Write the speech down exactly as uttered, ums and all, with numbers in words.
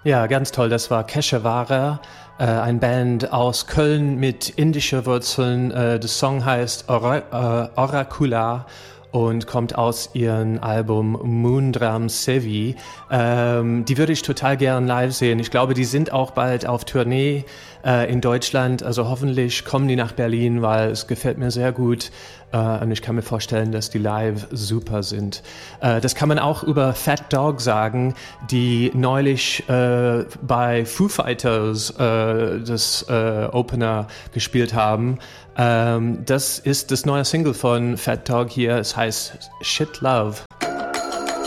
Ja, ganz toll. Das war Keshawara, äh, ein Band aus Köln mit indischer Wurzeln. Äh, der Song heißt Ora- äh, Oracula und kommt aus ihrem Album Moondram Sevi. Ähm, die würde ich total gern live sehen. Ich glaube, die sind auch bald auf Tournee äh, in Deutschland. Also hoffentlich kommen die nach Berlin, weil es gefällt mir sehr gut. Äh, und ich kann mir vorstellen, dass die live super sind. Äh, das kann man auch über Fat Dog sagen, die neulich äh, bei Foo Fighters äh, das äh, Opener gespielt haben. Ähm, das ist das neue Single von Fat Dog hier. Es heißt Shit Love.